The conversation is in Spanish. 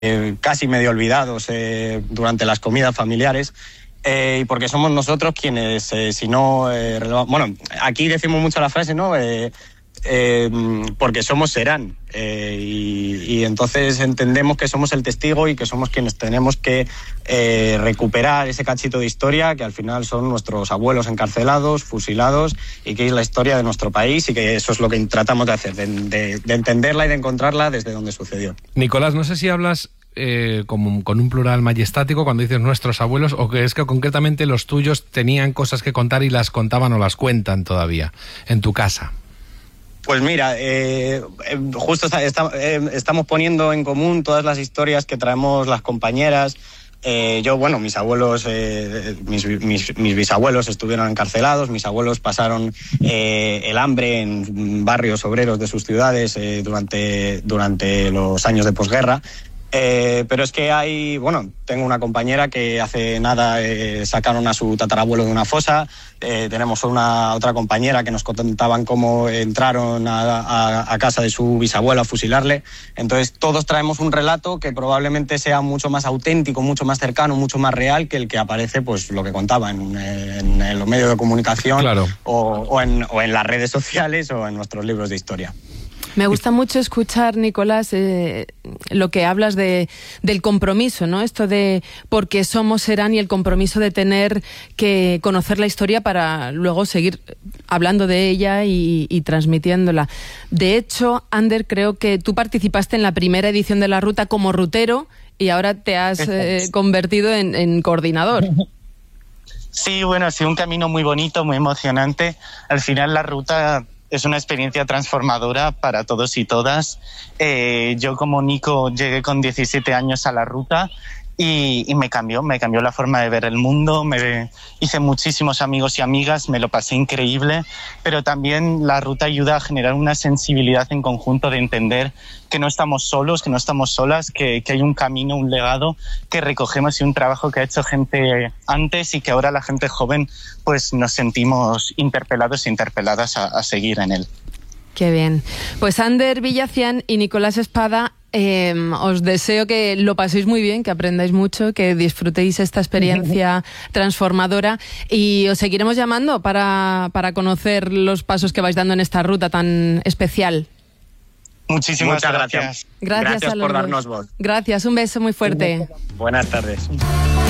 casi medio olvidados durante las comidas familiares. Y porque somos nosotros quienes, si no... bueno, aquí decimos mucho la frase, ¿no? Porque somos serán. Y entonces entendemos que somos el testigo y que somos quienes tenemos que recuperar ese cachito de historia que al final son nuestros abuelos encarcelados, fusilados, y que es la historia de nuestro país, y que eso es lo que tratamos de hacer, de entenderla y de encontrarla desde donde sucedió. Nicolás, no sé si hablas con un plural majestático cuando dices nuestros abuelos, o que es que concretamente los tuyos tenían cosas que contar y las contaban o las cuentan todavía en tu casa. Pues mira, justo estamos poniendo en común todas las historias que traemos las compañeras. Mis abuelos, mis bisabuelos estuvieron encarcelados, mis abuelos pasaron el hambre en barrios obreros de sus ciudades durante los años de posguerra. Pero es que tengo una compañera que hace nada sacaron a su tatarabuelo de una fosa. Tenemos otra compañera que nos contaban cómo entraron a casa de su bisabuelo a fusilarle. Entonces todos traemos un relato que probablemente sea mucho más auténtico, mucho más cercano, mucho más real que el que aparece, pues lo que contaba en los medios de comunicación, claro, o en las redes sociales o en nuestros libros de historia. Me gusta mucho escuchar, Nicolás, lo que hablas del compromiso, ¿no? Esto de porque somos serán, y el compromiso de tener que conocer la historia para luego seguir hablando de ella y transmitiéndola. De hecho, Ander, creo que tú participaste en la primera edición de la ruta como rutero y ahora te has convertido en coordinador. Sí, bueno, ha sido un camino muy bonito, muy emocionante. Al final la ruta es una experiencia transformadora para todos y todas. Yo como Nico llegué con 17 años a la ruta y me cambió la forma de ver el mundo. Hice muchísimos amigos y amigas, me lo pasé increíble, pero también la ruta ayuda a generar una sensibilidad en conjunto de entender que no estamos solos, que no estamos solas, que hay un camino, un legado que recogemos y un trabajo que ha hecho gente antes y que ahora la gente joven pues nos sentimos interpelados e interpeladas a seguir en él. Qué bien. Pues Ander Villacián y Nicolás Espada, os deseo que lo paséis muy bien, que aprendáis mucho, que disfrutéis esta experiencia transformadora, y os seguiremos llamando para conocer los pasos que vais dando en esta ruta tan especial. Muchísimas gracias. Gracias por darnos voz. Gracias, un beso muy fuerte. Buenas tardes.